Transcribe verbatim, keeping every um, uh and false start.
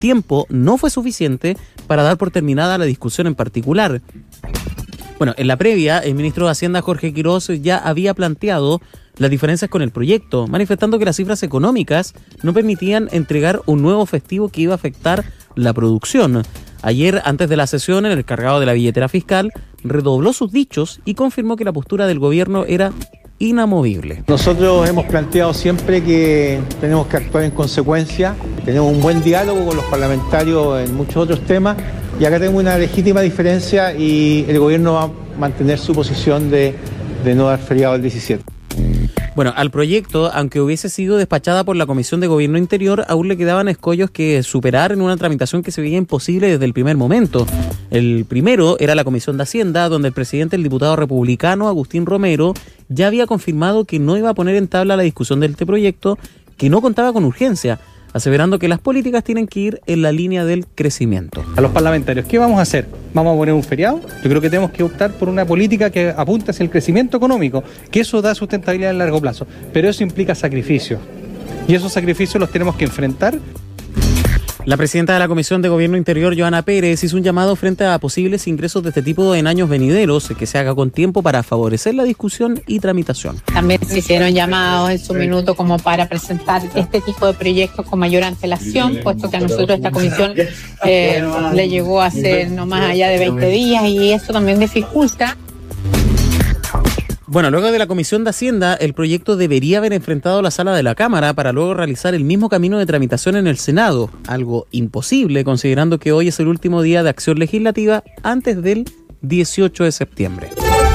tiempo no fue suficiente para dar por terminada la discusión en particular. Bueno, en la previa, el ministro de Hacienda, Jorge Quirós, ya había planteado las diferencias con el proyecto, manifestando que las cifras económicas no permitían entregar un nuevo festivo que iba a afectar la producción. Ayer, antes de la sesión, el encargado de la billetera fiscal redobló sus dichos y confirmó que la postura del gobierno era inamovible. Nosotros hemos planteado siempre que tenemos que actuar en consecuencia, tenemos un buen diálogo con los parlamentarios en muchos otros temas y acá tenemos una legítima diferencia y el gobierno va a mantener su posición de, de no dar feriado el diecisiete. Bueno, al proyecto, aunque hubiese sido despachada por la Comisión de Gobierno Interior, aún le quedaban escollos que superar en una tramitación que se veía imposible desde el primer momento. El primero era la Comisión de Hacienda, donde el presidente, el diputado republicano Agustín Romero, ya había confirmado que no iba a poner en tabla la discusión de este proyecto, que no contaba con urgencia, aseverando que las políticas tienen que ir en la línea del crecimiento. A los parlamentarios, ¿qué vamos a hacer? ¿Vamos a poner un feriado? Yo creo que tenemos que optar por una política que apunte hacia el crecimiento económico, que eso da sustentabilidad a largo plazo, pero eso implica sacrificios, y esos sacrificios los tenemos que enfrentar. La presidenta de la Comisión de Gobierno Interior, Joana Pérez, hizo un llamado frente a posibles ingresos de este tipo en años venideros, que se haga con tiempo para favorecer la discusión y tramitación. También se hicieron llamados en su minuto como para presentar este tipo de proyectos con mayor antelación, puesto que a nosotros esta comisión eh, le llegó hace no más allá de veinte días y eso también dificulta. Bueno, luego de la Comisión de Hacienda, el proyecto debería haber enfrentado la sala de la Cámara para luego realizar el mismo camino de tramitación en el Senado, algo imposible considerando que hoy es el último día de acción legislativa antes del dieciocho de septiembre.